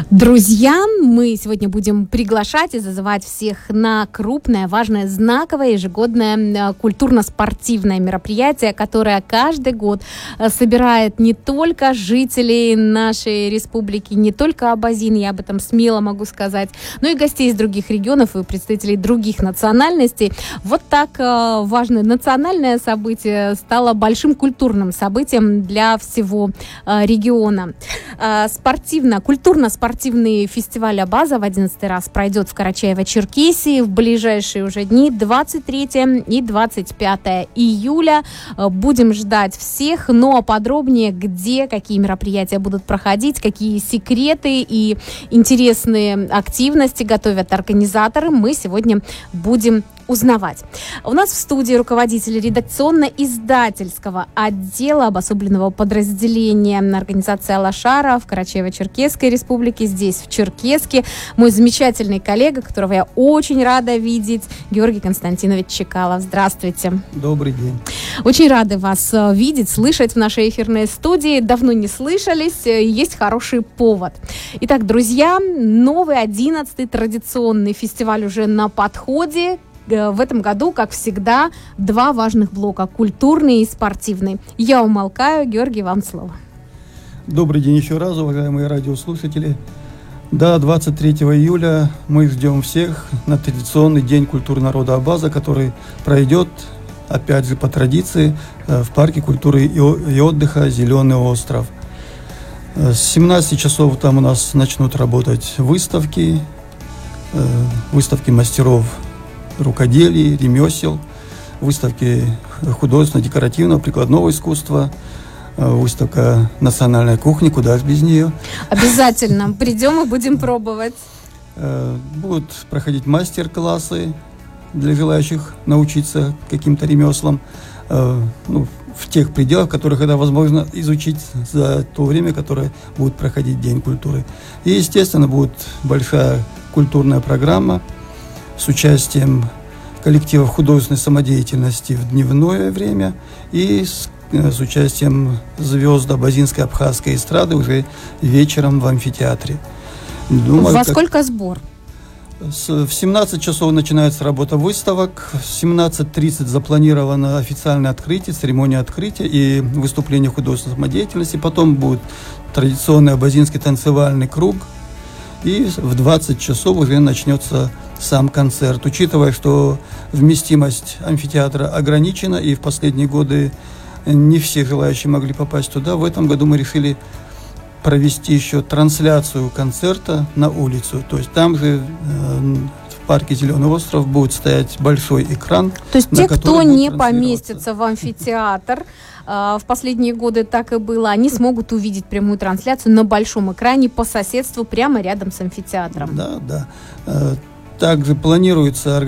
Друзья, мы сегодня будем приглашать и зазывать всех на крупное, важное, знаковое ежегодное культурно-спортивное мероприятие, которое каждый год собирает не только жителей нашей республики, не только абазин, я об этом смело могу сказать, но и гостей из других регионов и представителей других национальностей. Вот так важное национальное событие стало большим культурным событием для всего региона. Культурно-спортивный фестиваль Абаза в 11-й раз пройдет в Карачаево-Черкесии в ближайшие уже дни 23 и 25 июля. Будем ждать всех, но подробнее, где, какие мероприятия будут проходить, какие секреты и интересные активности готовят организаторы, мы сегодня будем узнавать. У нас в студии руководитель редакционно-издательского отдела обособленного подразделения организации Алашара в Карачаево-Черкесской республике, здесь, в Черкесске, мой замечательный коллега, которого я очень рада видеть, Георгий Константинович Чекалов. Здравствуйте. Добрый день. Очень рады вас видеть, слышать в нашей эфирной студии. Давно не слышались, есть хороший повод. Итак, друзья, новый 11-й традиционный фестиваль уже на подходе. В этом году, как всегда, два важных блока – культурный и спортивный. Я умолкаю. Георгий, вам слово. Добрый день еще раз, уважаемые радиослушатели. Да, 23 июля мы ждем всех на традиционный День культуры народа Абаза, который пройдет, опять же, по традиции, в парке культуры и отдыха «Зеленый остров». С 17 часов там у нас начнут работать выставки мастеров рукоделий, ремесел, выставки художественно-декоративного, прикладного искусства, выставка национальной кухни, куда же без нее. Обязательно придем и будем пробовать. Будут проходить мастер-классы для желающих научиться каким-то ремеслам, в тех пределах, которых это возможно изучить за то время, которое будет проходить День культуры. И, естественно, будет большая культурная программа с участием коллективов художественной самодеятельности в дневное время и с участием звезд абазинской абхазской эстрады уже вечером в амфитеатре. Во сколько сбор? В 17 часов начинается работа выставок, в 17:30 запланировано официальное открытие, церемония открытия и выступление художественной самодеятельности. Потом будет традиционный абазинский танцевальный круг, и в 20 часов уже начнется сам концерт. Учитывая, что вместимость амфитеатра ограничена, и в последние годы не все желающие могли попасть туда, в этом году мы решили провести еще трансляцию концерта на улицу. То есть там же в парке «Зеленый остров» будет стоять большой экран. То есть те, кто не поместится в амфитеатр, в последние годы так и было, они смогут увидеть прямую трансляцию на большом экране по соседству, прямо рядом с амфитеатром. Да. Также планируется